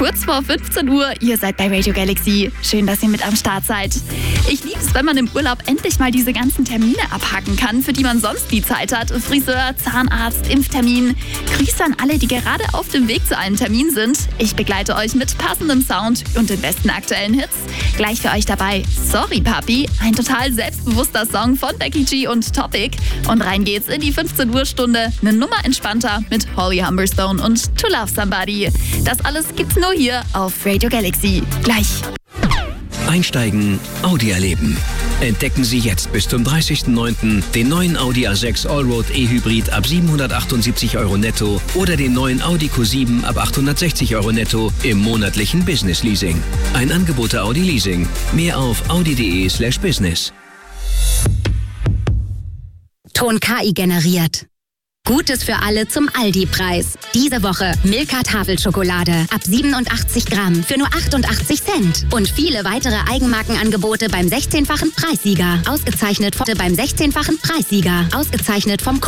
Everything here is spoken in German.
kurz vor 15 Uhr. Ihr seid bei Radio Galaxy. Schön, dass ihr mit am Start seid. Ich liebe es, wenn man im Urlaub endlich mal diese ganzen Termine abhaken kann, für die man sonst nie Zeit hat. Friseur, Zahnarzt, Impftermin. Grüße an alle, die gerade auf dem Weg zu einem Termin sind. Ich begleite euch mit passendem Sound und den besten aktuellen Hits. Gleich für euch dabei Sorry Papi, ein total selbstbewusster Song von Becky G und Topic. Und rein geht's in die 15 Uhr Stunde. Eine Nummer entspannter mit Holly Humberstone und To Love Somebody. Das alles gibt's nur hier auf Radio Galaxy. Gleich. Einsteigen, Audi erleben. Entdecken Sie jetzt bis zum 30.09. den neuen Audi A6 Allroad E-Hybrid ab 778 € netto oder den neuen Audi Q7 ab 860 € netto im monatlichen Business Leasing. Ein Angebot der Audi Leasing. Mehr auf audi.de/business. Ton KI generiert. Gutes für alle zum Aldi-Preis. Diese Woche Milka Tafelschokolade ab 87 Gramm für nur 88 Cent. Und viele weitere Eigenmarkenangebote beim 16-fachen Preissieger. Ausgezeichnet vom